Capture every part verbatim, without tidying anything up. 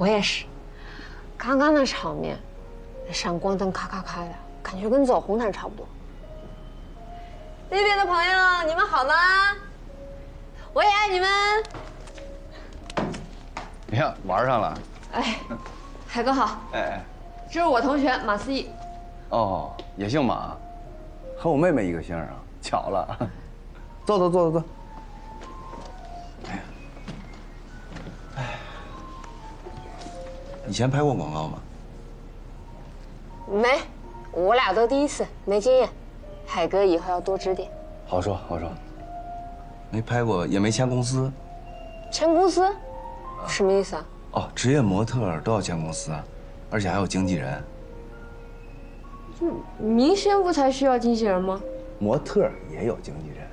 我也是。刚刚那场面，闪光灯咔咔咔的，感觉跟走红毯差不多。那边的朋友，你们好吗？我也爱你们。 你看玩上了。 哎，海哥好。 哎哎， 这是我同学马思义。 哦，也姓马，和我妹妹一个姓啊，巧了。坐坐坐坐坐。哎呀，哎， 以前拍过广告吗？ 没，我俩都第一次，没经验。海哥以后要多指点。 好说好说。 没拍过，也没签公司。 签公司？什么意思啊？ 哦，职业模特都要签公司，而且还有经纪人。 明星不才需要经纪人吗？ 模特也有经纪人。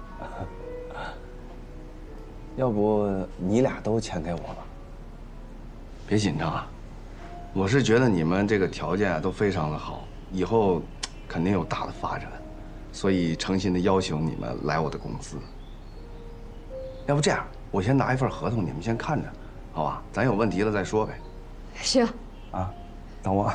要不你俩都签给我吧？ 别紧张啊，我是觉得你们这个条件啊都非常的好，以后肯定有大的发展，所以诚心的邀请你们来我的公司。要不这样，我先拿一份合同，你们先看着，好吧？咱有问题了再说呗。 行。 啊，等我啊。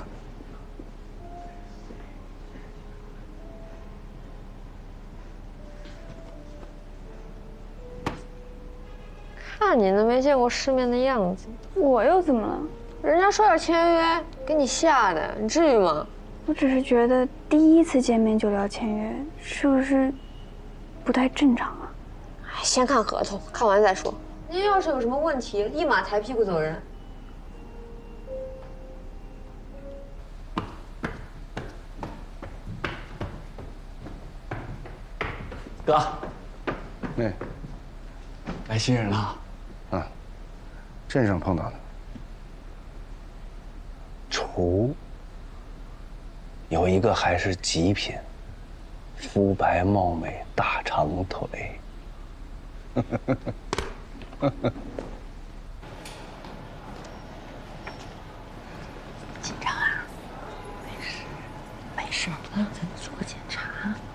看你那没见过世面的样子， 我又怎么了？ 人家说要签约，给你吓的，你至于吗？ 我只是觉得第一次见面就聊签约，是不是不太正常啊？ 哎，先看合同，看完再说。您要是有什么问题，立马抬屁股走人。 哥， 哎， 来新人了。 啊，镇上碰到的。 厨有一个还是极品，肤白貌美，大长腿。 紧张啊？没事，没事，咱做个检查。